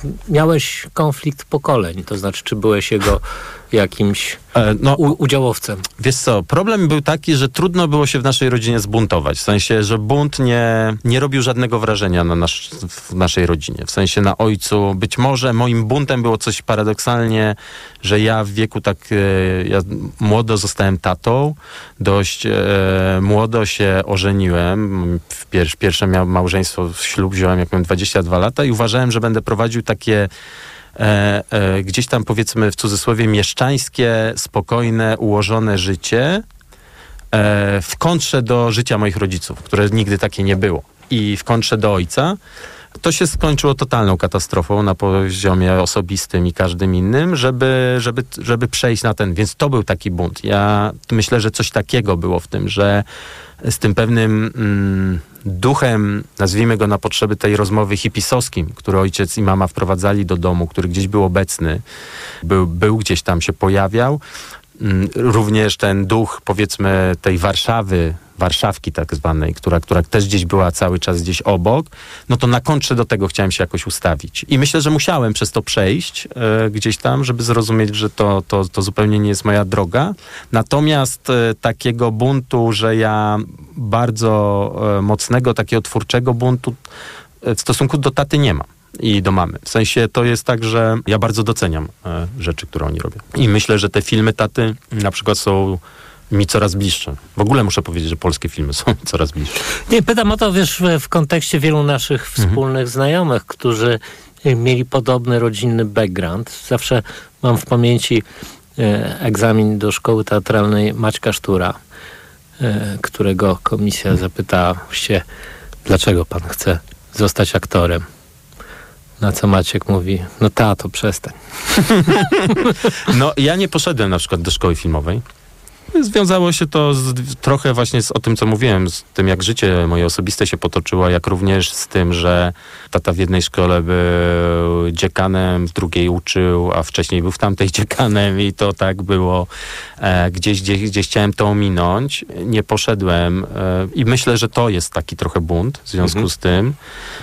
miałeś konflikt pokoleń, to znaczy, czy byłeś jego jakimś udziałowcem? Wiesz co, problem był taki, że trudno było się w naszej rodzinie zbuntować. W sensie, że bunt nie robił żadnego wrażenia w naszej rodzinie. W sensie na ojcu. Być może moim buntem było coś paradoksalnie, że ja w wieku ja młodo zostałem tatą. Dość młodo się ożeniłem. Pierwsze miałem małżeństwo, ślub wziąłem jak miałem 22 lata i uważałem, że będę prowadził takie gdzieś tam, powiedzmy w cudzysłowie, mieszczańskie, spokojne, ułożone życie w kontrze do życia moich rodziców, które nigdy takie nie było. I w kontrze do ojca. To się skończyło totalną katastrofą na poziomie osobistym i każdym innym, żeby przejść na ten. Więc to był taki bunt. Ja myślę, że coś takiego było w tym, że z tym pewnym duchem, nazwijmy go na potrzeby tej rozmowy hipisowskim, który ojciec i mama wprowadzali do domu, który gdzieś był obecny, był gdzieś tam, się pojawiał. Również ten duch, powiedzmy, tej Warszawki tak zwanej, która też gdzieś była cały czas gdzieś obok, no to na kontrze do tego chciałem się jakoś ustawić. I myślę, że musiałem przez to przejść gdzieś tam, żeby zrozumieć, że to zupełnie nie jest moja droga. Natomiast takiego buntu, że ja bardzo mocnego, takiego twórczego buntu w stosunku do taty nie mam. I do mamy. W sensie to jest tak, że ja bardzo doceniam rzeczy, które oni robią. I myślę, że te filmy taty na przykład są mi coraz bliższe. W ogóle muszę powiedzieć, że polskie filmy są coraz bliższe. Nie, pytam o to, wiesz, w kontekście wielu naszych wspólnych znajomych, którzy mieli podobny rodzinny background. Zawsze mam w pamięci egzamin do szkoły teatralnej Maćka Sztura, którego komisja zapytała się, dlaczego pan chce zostać aktorem. Na co Maciek mówi, no tato, przestań. No, ja nie poszedłem na przykład do szkoły filmowej. Związało się to trochę właśnie o tym, co mówiłem, z tym, jak życie moje osobiste się potoczyło, jak również z tym, że tata w jednej szkole był dziekanem, w drugiej uczył, a wcześniej był w tamtej dziekanem i to tak było. Gdzieś chciałem to ominąć. Nie poszedłem i myślę, że to jest taki trochę bunt w związku z tym,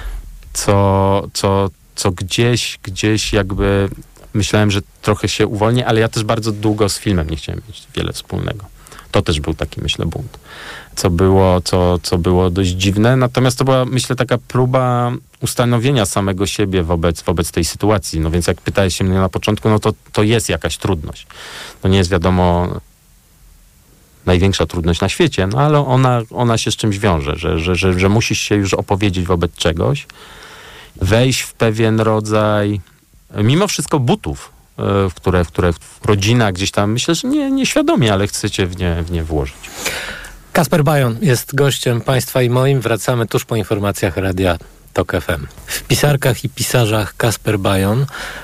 co gdzieś jakby myślałem, że trochę się uwolnię, ale ja też bardzo długo z filmem nie chciałem mieć wiele wspólnego. To też był taki, myślę, bunt. Co było dość dziwne, natomiast to była, myślę, taka próba ustanowienia samego siebie wobec tej sytuacji. No więc jak pytałeś się mnie na początku, no to jest jakaś trudność. To nie jest, wiadomo, największa trudność na świecie, no ale ona się z czymś wiąże, że musisz się już opowiedzieć wobec czegoś, wejść w pewien rodzaj, mimo wszystko, butów, w które rodzina gdzieś tam, myślę, że nieświadomie, ale chcecie w nie włożyć. Kasper Bajon jest gościem państwa i moim. Wracamy tuż po informacjach Radia TOK FM. W pisarkach i pisarzach Kasper Bajon.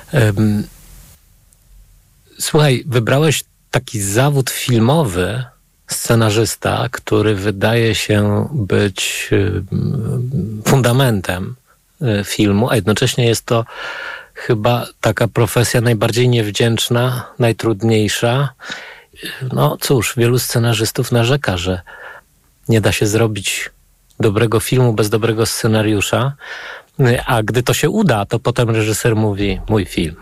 Słuchaj, wybrałeś taki zawód filmowy, scenarzysta, który wydaje się być fundamentem filmu, a jednocześnie jest to chyba taka profesja najbardziej niewdzięczna, najtrudniejsza. No cóż, wielu scenarzystów narzeka, że nie da się zrobić dobrego filmu bez dobrego scenariusza, a gdy to się uda, to potem reżyser mówi, mój film.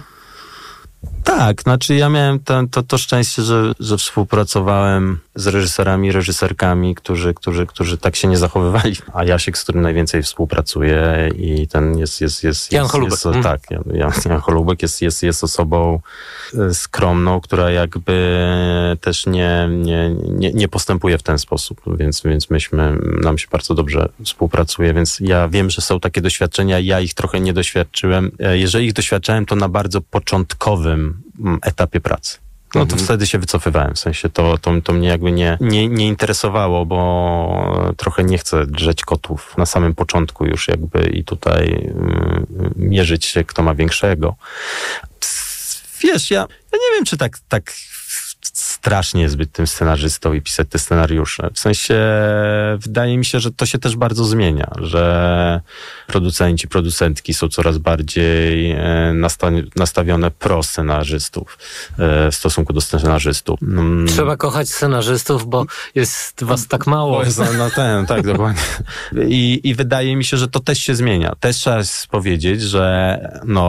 Tak, znaczy ja miałem to szczęście, że współpracowałem z reżyserami, reżyserkami, którzy tak się nie zachowywali. A Jasiek, z którym najwięcej współpracuję, i ten jest Jan Holubek. Tak, Jan Holubek jest osobą skromną, która jakby też nie postępuje w ten sposób, więc nam się bardzo dobrze współpracuje, więc ja wiem, że są takie doświadczenia, ja ich trochę nie doświadczyłem. Jeżeli ich doświadczałem, to na bardzo początkowym etapie pracy. No to wtedy się wycofywałem, w sensie to mnie jakby nie interesowało, bo trochę nie chcę drzeć kotów na samym początku już jakby i tutaj mierzyć się, kto ma większego. Wiesz, ja nie wiem, czy tak strasznie jest być tym scenarzystą i pisać te scenariusze. W sensie wydaje mi się, że to się też bardzo zmienia, że producenci, producentki są coraz bardziej nastawione pro scenarzystów w stosunku do scenarzystów. Trzeba kochać scenarzystów, bo jest was tak mało. Tak, dokładnie. I wydaje mi się, że to też się zmienia. Też trzeba powiedzieć, że